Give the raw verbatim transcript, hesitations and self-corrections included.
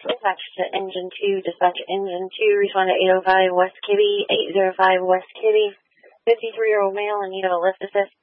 dispatch to engine two, dispatch engine two, respond to eight oh five West Kibby, eight oh five West Kibby, fifty-three-year-old male in need of a lift assist.